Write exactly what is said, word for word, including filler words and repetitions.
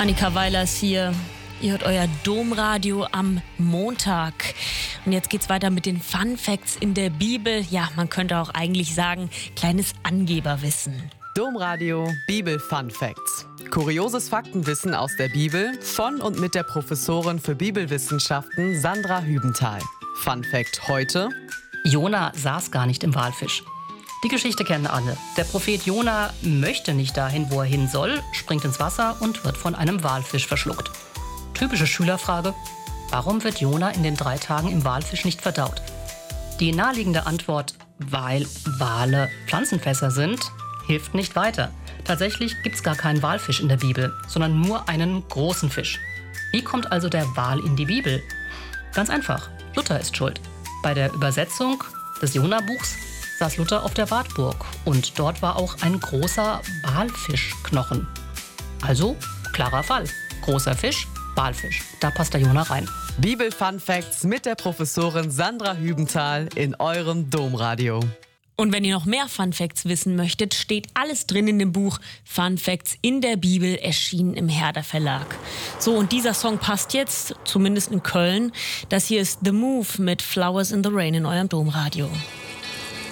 Annika Weilers hier. Ihr hört euer Domradio am Montag. Und jetzt geht's weiter mit den Fun Facts in der Bibel. Ja, man könnte auch eigentlich sagen, kleines Angeberwissen. Domradio Bibel Fun Facts. Kurioses Faktenwissen aus der Bibel von und mit der Professorin für Bibelwissenschaften Sandra Hübenthal. Fun Fact heute: Jona saß gar nicht im Walfisch. Die Geschichte kennen alle. Der Prophet Jona möchte nicht dahin, wo er hin soll, springt ins Wasser und wird von einem Walfisch verschluckt. Typische Schülerfrage: Warum wird Jona in den drei Tagen im Walfisch nicht verdaut? Die naheliegende Antwort: weil Wale Pflanzenfresser sind, hilft nicht weiter. Tatsächlich gibt es gar keinen Walfisch in der Bibel, sondern nur einen großen Fisch. Wie kommt also der Wal in die Bibel? Ganz einfach: Luther ist schuld. Bei der Übersetzung des Jona-Buchs saß Luther auf der Wartburg und dort war auch ein großer Walfischknochen. Also klarer Fall. Großer Fisch, Walfisch. Da passt der Jona rein. Bibel Fun Facts mit der Professorin Sandra Hübenthal in eurem Domradio. Und wenn ihr noch mehr Fun Facts wissen möchtet, steht alles drin in dem Buch Fun Facts in der Bibel, erschienen im Herder Verlag. So, und dieser Song passt jetzt, zumindest in Köln. Das hier ist The Move mit Flowers in the Rain in eurem Domradio.